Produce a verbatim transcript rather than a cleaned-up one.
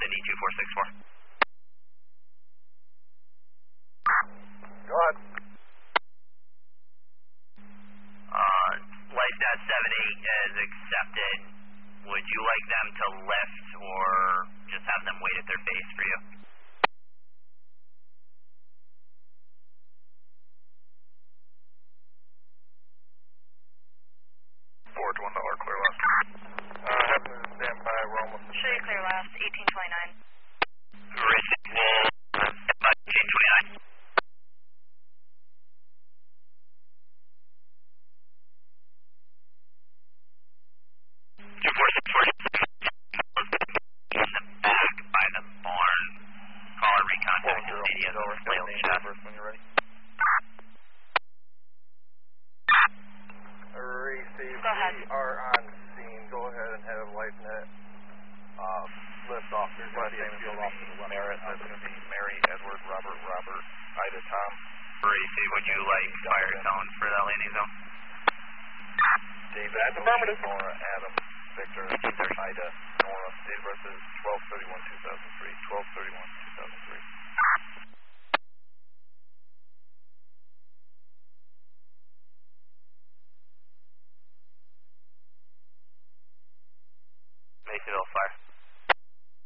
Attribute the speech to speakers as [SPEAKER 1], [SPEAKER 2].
[SPEAKER 1] seventy two four six four.
[SPEAKER 2] Go ahead.
[SPEAKER 1] Uh, LifeNet seven eight is accepted. Would you like them to lift or just have them wait at their base for you?
[SPEAKER 2] Forward to one dollar, clear left. Uh, have them stand by, we're almost.
[SPEAKER 3] Show you clear left, eighteen twenty-nine.
[SPEAKER 1] Reasonable, eighteen twenty-nine. two four six four. In the back by the barn. Caller recontact immediate flail shaft.
[SPEAKER 2] When you're ready. Receive.
[SPEAKER 3] Go ahead.
[SPEAKER 2] We are on scene. Go ahead and have LifeNet uh, lift off. There's last name is off to the left. Merritt. That's going to be Mary, Edward, Robert, Robert, Ida, Tom.
[SPEAKER 1] Receive. Would you like fire zone for that landing zone?
[SPEAKER 2] David. That's affirmative. Nora, Adam, Victor, Ida, Nora. Date of birth is twelve thirty-one two thousand three. twelve thirty-one two thousand three.
[SPEAKER 1] Masonville fire.